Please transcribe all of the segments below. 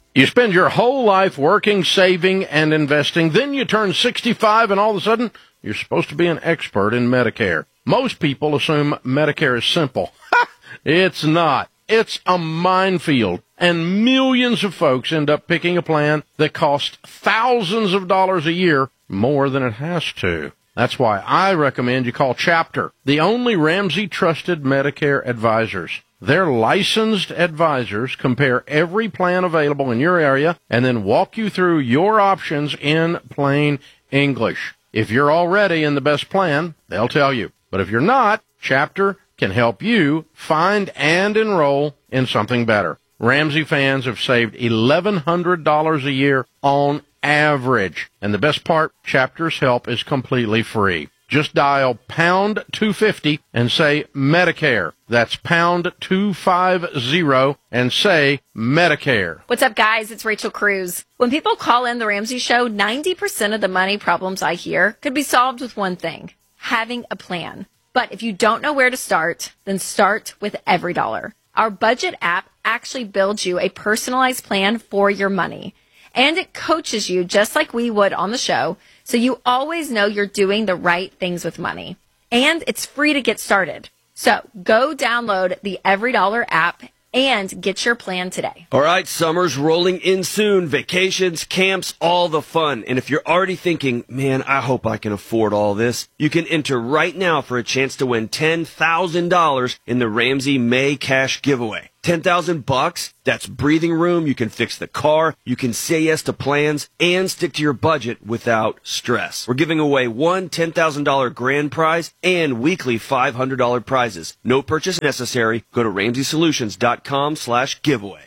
You spend your whole life working, saving, and investing. Then you turn 65 and all of a sudden you're supposed to be an expert in Medicare. Most people assume Medicare is simple. It's not. It's a minefield. And millions of folks end up picking a plan that costs thousands of dollars a year more than it has to. That's why I recommend you call Chapter, the only Ramsey-trusted Medicare advisors. Their licensed advisors compare every plan available in your area and then walk you through your options in plain English. If you're already in the best plan, they'll tell you. But if you're not, Chapter can help you find and enroll in something better. Ramsey fans have saved $1,100 a year on average. And the best part, Chapter's help is completely free. Just dial pound 250 and say Medicare. That's pound 250 and say Medicare. What's up, guys? It's Rachel Cruz. When people call in the Ramsey Show, 90% of the money problems I hear could be solved with one thing: having a plan. But if you don't know where to start, then start with EveryDollar. Our budget app actually builds you a personalized plan for your money. And it coaches you just like we would on the show, so you always know you're doing the right things with money. And it's free to get started. So go download the EveryDollar app and get your plan today. All right, summer's rolling in soon. Vacations, camps, all the fun. And if you're already thinking, man, I hope I can afford all this, you can enter right now for a chance to win $10,000 in the Ramsey May Cash Giveaway. $10,000? That's breathing room. You can fix the car. You can say yes to plans and stick to your budget without stress. We're giving away one $10,000 grand prize and weekly $500 prizes. No purchase necessary. Go to RamseySolutions.com/giveaway.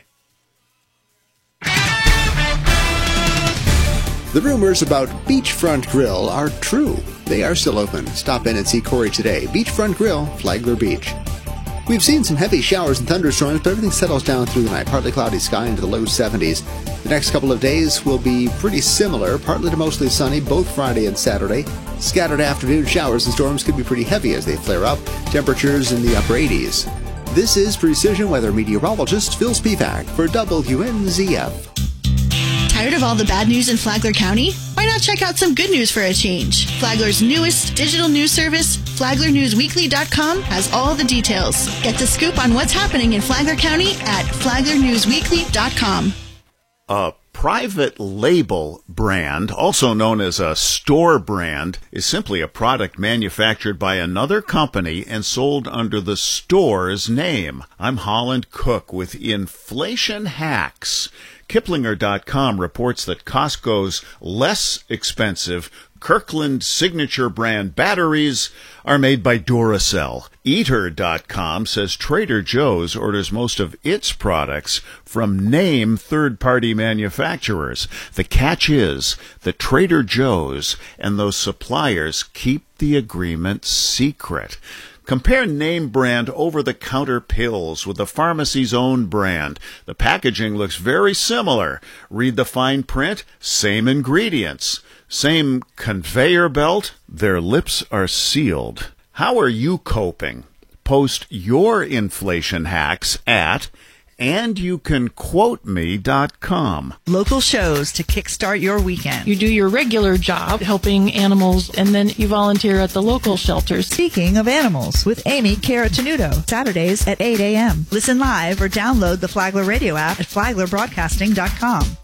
The rumors about Beachfront Grill are true. They are still open. Stop in and see Corey today. Beachfront Grill, Flagler Beach. We've seen some heavy showers and thunderstorms, but everything settles down through the night. Partly cloudy sky into the low 70s. The next couple of days will be pretty similar, partly to mostly sunny, both Friday and Saturday. Scattered afternoon showers and storms could be pretty heavy as they flare up. Temperatures in the upper 80s. This is Precision Weather Meteorologist Phil Spivak for WNZF. Tired of all the bad news in Flagler County? Why not check out some good news for a change? Flagler's newest digital news service, FlaglerNewsWeekly.com, has all the details. Get the scoop on what's happening in Flagler County at FlaglerNewsWeekly.com. A private label brand, also known as a store brand, is simply a product manufactured by another company and sold under the store's name. I'm Holland Cook with Inflation Hacks. Kiplinger.com reports that Costco's less expensive Kirkland signature brand batteries are made by Duracell. Eater.com says Trader Joe's orders most of its products from name third-party manufacturers. The catch is that Trader Joe's and those suppliers keep the agreement secret. Compare name brand over-the-counter pills with the pharmacy's own brand. The packaging looks very similar. Read the fine print, same ingredients. Same conveyor belt, their lips are sealed. How are you coping? Post your inflation hacks at andyoucanquoteme.com. Local shows to kickstart your weekend. You do your regular job helping animals, and then you volunteer at the local shelters. Speaking of animals, with Amy Caratanudo, Saturdays at 8 a.m. Listen live or download the Flagler Radio app at flaglerbroadcasting.com.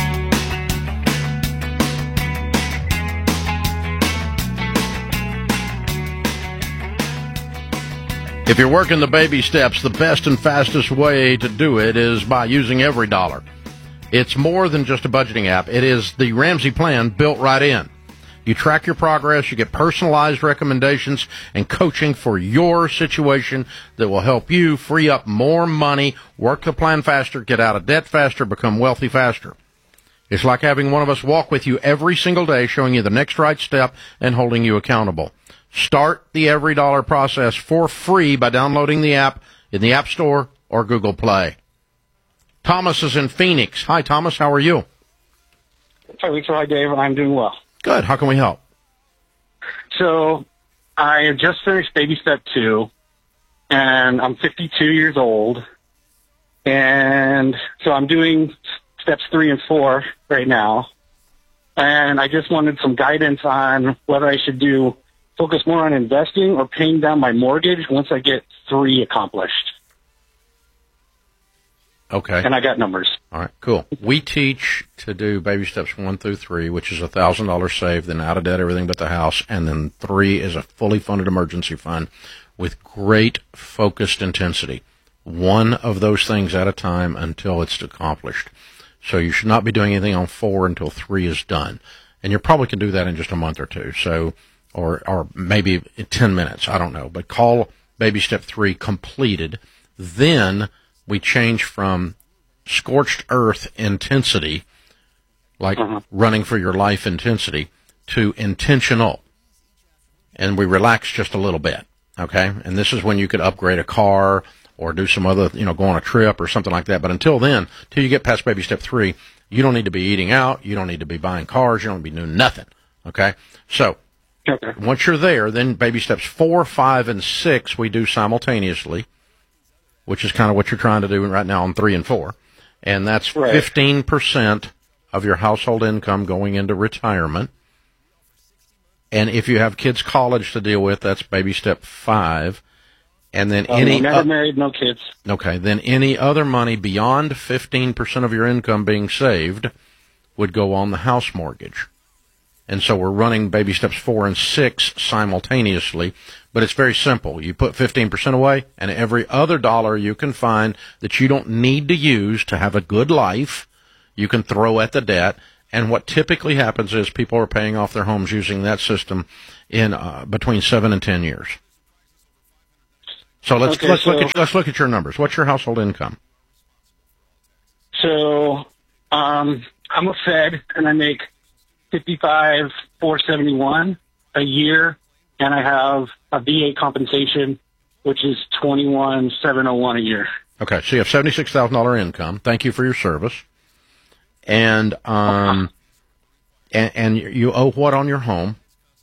If you're working the baby steps, the best and fastest way to do it is by using EveryDollar. It's more than just a budgeting app. It is the Ramsey plan built right in. You track your progress, you get personalized recommendations and coaching for your situation that will help you free up more money, work the plan faster, get out of debt faster, become wealthy faster. It's like having one of us walk with you every single day, showing you the next right step and holding you accountable. Start the EveryDollar process for free by downloading the app in the App Store or Google Play. Thomas is in Phoenix. Hi, Thomas. How are you? Hi, Lisa. Hi, Dave. I'm doing well. Good. How can we help? So I have just finished baby step 2, and I'm 52 years old. And so I'm doing steps 3 and 4 right now. And I just wanted some guidance on whether I should focus more on investing or paying down my mortgage once I get 3 accomplished. Okay. And I got numbers. All right, cool. We teach to do baby steps 1 through 3, which is $1,000 saved, then out of debt, everything but the house, and then 3 is a fully funded emergency fund with great focused intensity. One of those things at a time until it's accomplished. So you should not be doing anything on 4 until 3 is done. And you probably can do that in just a month or two. So, or maybe in 10 minutes. I don't know. But call baby step 3 completed. Then we change from scorched earth intensity, like running for your life intensity, to intentional. And we relax just a little bit. Okay. And this is when you could upgrade a car or do some other, go on a trip or something like that. But until then, till you get past baby step 3, you don't need to be eating out. You don't need to be buying cars. You don't need to be doing nothing. Okay? So, once you're there, then baby steps 4, 5, and 6 we do simultaneously, which is kind of what you're trying to do right now on 3 and 4. And that's 15% of your household income going into retirement. And if you have kids' college to deal with, that's baby step 5. And then never married, no kids. Okay, then any other money beyond 15% of your income being saved would go on the house mortgage. And so we're running baby steps 4 and 6 simultaneously, but it's very simple. You put 15% away, and every other dollar you can find that you don't need to use to have a good life, you can throw at the debt. And what typically happens is people are paying off their homes using that system in between 7 and 10 years. So let's look at your numbers. What's your household income? So I'm a Fed, and I make $55,471 a year, and I have a VA compensation, which is $21,701 a year. Okay, so you have $76,000 income. Thank you for your service. And and you owe what on your home?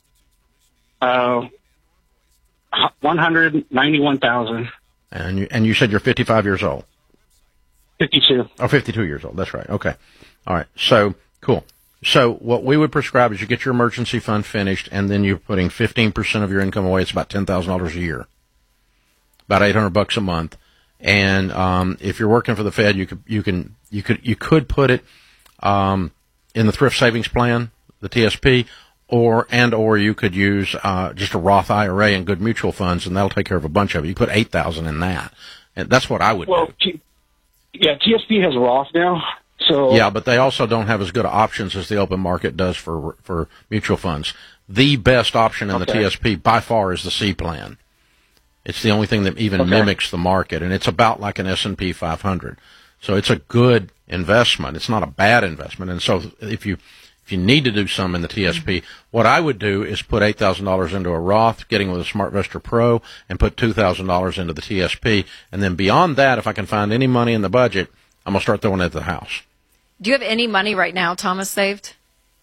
$191,000. And you said you're 55 years old. 52. Oh, 52 years old. That's right. Okay. All right. So cool. So what we would prescribe is you get your emergency fund finished, and then you're putting 15% of your income away. It's about $10,000 a year, about $800 a month. And if you're working for the Fed, you could put it in the thrift savings plan, the TSP, or you could use just a Roth IRA and good mutual funds, and that'll take care of a bunch of it. You put $8,000 in that, and that's what I would do. Yeah, TSP has Roth now. So yeah, but they also don't have as good options as the open market does for mutual funds. The best option in the TSP by far is the C plan. It's the only thing that even mimics the market, and it's about like an S&P 500. So it's a good investment. It's not a bad investment. And so if you need to do some in the TSP, what I would do is put $8,000 into a Roth, getting with a SmartVestor Pro, and put $2,000 into the TSP. And then beyond that, if I can find any money in the budget, I'm going to start throwing it at the house. Do you have any money right now, Thomas, saved?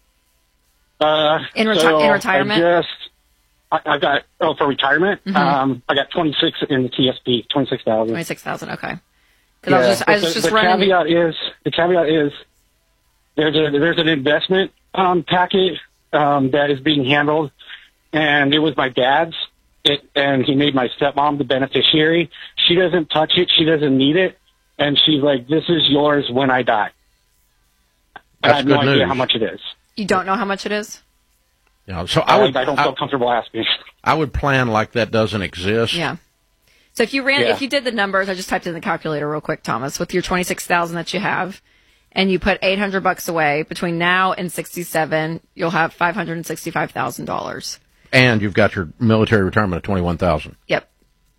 In retirement? I got for retirement. I got 26 in the TSP, 26,000. 26,000. Okay. Because I was just running. The caveat is there's an investment packet that is being handled, and it was my dad's. And he made my stepmom the beneficiary. She doesn't touch it. She doesn't need it, and she's like, "This is yours when I die." That's I have good no idea news. how much it is. You don't know how much it is? Yeah, so I don't feel comfortable asking. I would plan like that doesn't exist. Yeah. So if you did the numbers, I just typed in the calculator real quick, Thomas, with your 26,000 that you have, and you put $800 away between now and 67, you'll have $565,000. And you've got your military retirement of $21,000. Yep.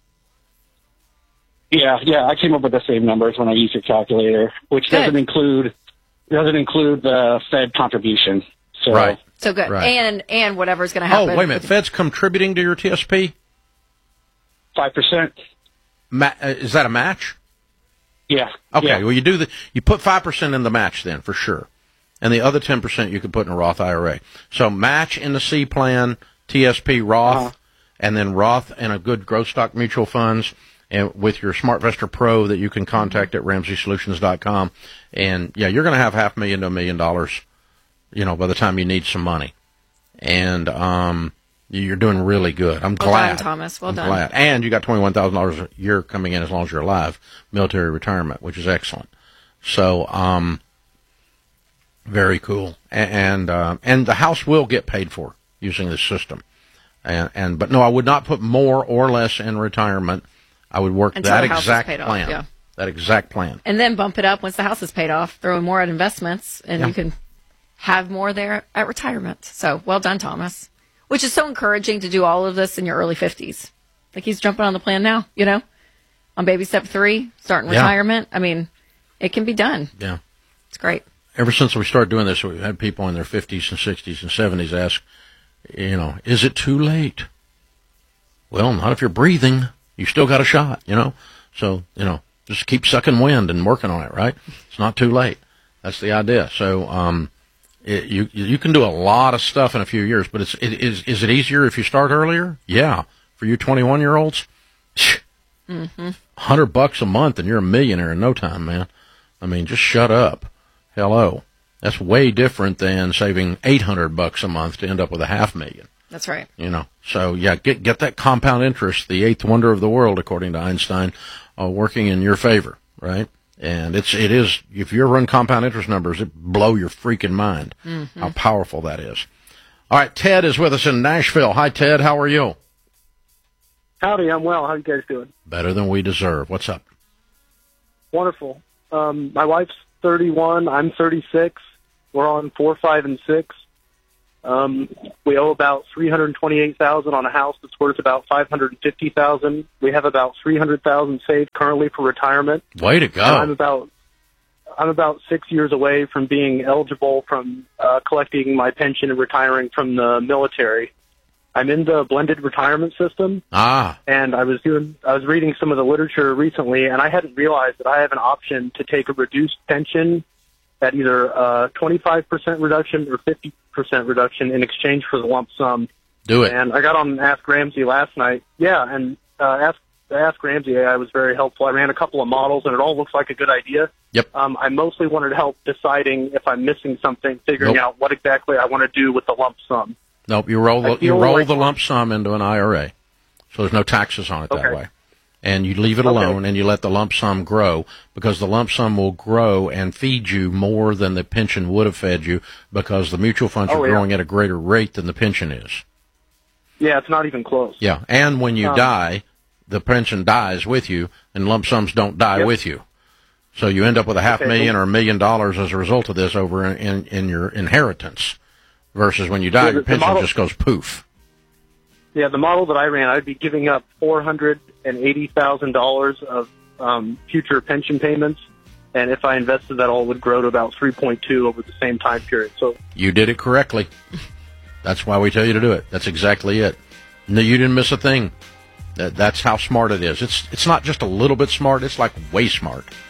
Yeah, I came up with the same numbers when I used your calculator, which doesn't include the Fed contribution. So right. So good. Right. And whatever's going to happen. Oh, wait a minute. Fed's contributing to your TSP? 5%. Is that a match? Yeah. Okay. Yeah. Well, you put 5% in the match then for sure, and the other 10% you could put in a Roth IRA. So match in the C plan, TSP, Roth, and then Roth and a good growth stock mutual funds, and with your SmartVestor Pro that you can contact at RamseySolutions.com. And yeah, you're going to have $500,000 to $1 million, by the time you need some money. And, you're doing really good. I'm glad. Well done, Thomas. Well done. Glad. And you got $21,000 a year coming in as long as you're alive, military retirement, which is excellent. So, very cool. And the house will get paid for using this system. But no, I would not put more or less in retirement. I would work until that the house exact is paid plan. off, yeah. That exact plan. And then bump it up once the house is paid off, throw in more at investments, and you can have more there at retirement. So, well done, Thomas. Which is so encouraging to do all of this in your early 50s. Like he's jumping on the plan now, on baby step 3, starting retirement. I mean, it can be done. Yeah. It's great. Ever since we started doing this, we've had people in their 50s and 60s and 70s ask, is it too late? Well, not if you're breathing. You still got a shot, So, just keep sucking wind and working on it, right? It's not too late. That's the idea. So, you can do a lot of stuff in a few years, but is it easier if you start earlier? Yeah. For you 21-year-olds, $100 a month and you're a millionaire in no time, man. I mean, just shut up. Hello. That's way different than saving $800 a month to end up with $500,000. That's right. So yeah, get that compound interest, the eighth wonder of the world, according to Einstein, working in your favor, right? And it is, if you run compound interest numbers, it blow your freaking mind how powerful that is. All right, Ted is with us in Nashville. Hi, Ted. How are you? Howdy, I'm well. How you guys doing? Better than we deserve. What's up? Wonderful. My wife's 31. I'm 36. We're on 4, 5, and 6. We owe about $328,000 on a house that's worth about $550,000. We have about $300,000 saved currently for retirement. Way to go! And I'm about 6 years away from being eligible from collecting my pension and retiring from the military. I'm in the blended retirement system. And I was reading some of the literature recently, and I hadn't realized that I have an option to take a reduced pension at either a 25% reduction or 50% reduction in exchange for the lump sum. Do it. And I got on Ask Ramsey last night. Yeah, and Ask Ramsey AI was very helpful. I ran a couple of models, and it all looks like a good idea. Yep. I mostly wanted help deciding if I'm missing something, figuring out what exactly I want to do with the lump sum. Nope, you roll the lump sum into an IRA, so there's no taxes on it that way. And you leave it alone, and you let the lump sum grow, because the lump sum will grow and feed you more than the pension would have fed you, because the mutual funds are growing at a greater rate than the pension is. Yeah, it's not even close. Yeah, and when you die, the pension dies with you, and lump sums don't die with you. So you end up with $500,000 or $1 million as a result of this over in your inheritance, versus when you die, your pension just goes poof. Yeah, the model that I ran, I'd be giving up $480,000 of future pension payments, and if I invested that all, it would grow to about 3.2 over the same time period. So you did it correctly. That's why we tell you to do it. That's exactly it. No, you didn't miss a thing. That's how smart it is. It's not just a little bit smart. It's like way smart.